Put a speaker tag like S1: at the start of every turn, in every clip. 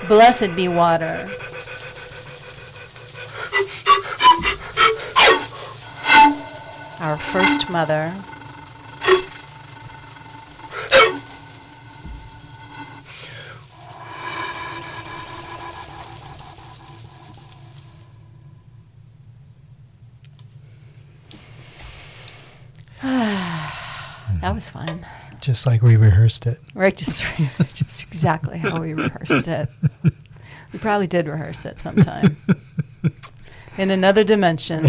S1: Blessed be water. Our first mother. That was fun.
S2: Just like we rehearsed it.
S1: Right, just exactly how we rehearsed it. We probably did rehearse it sometime. In another dimension.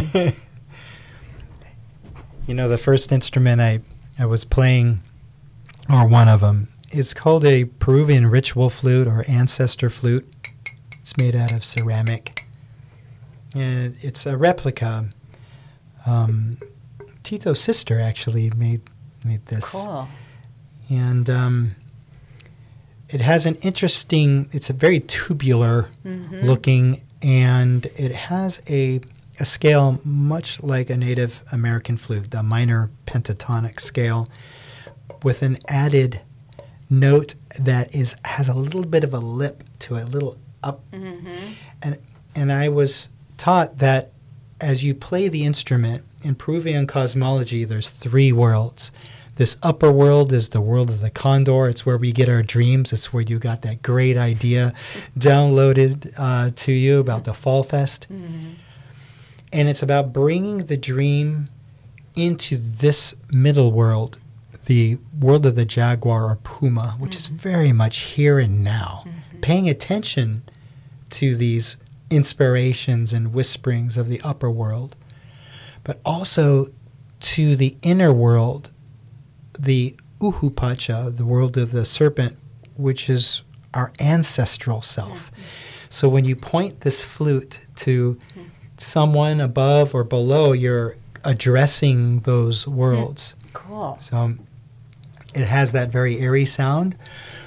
S2: You know, the first instrument I was playing, or one of them, is called a Peruvian ritual flute or ancestor flute. It's made out of ceramic. And it's a replica. Tito's sister actually made this.
S1: Cool.
S2: And it has an interesting, it's a very tubular looking, and it has a scale much like a Native American flute, the minor pentatonic scale, with an added note that has a little bit of a lip to it, a little up. And I was taught that as you play the instrument, in Peruvian cosmology, there's 3 worlds. This upper world is the world of the condor. It's where we get our dreams. It's where you got that great idea downloaded to you about the Fall Fest. And it's about bringing the dream into this middle world, the world of the jaguar or puma, which is very much here and now, paying attention to these inspirations and whisperings of the upper world, but also to the inner world, the Uhupacha, the world of the serpent, which is our ancestral self. So when you point this flute to someone above or below, you're addressing those worlds.
S1: Cool.
S2: So it has that very airy sound,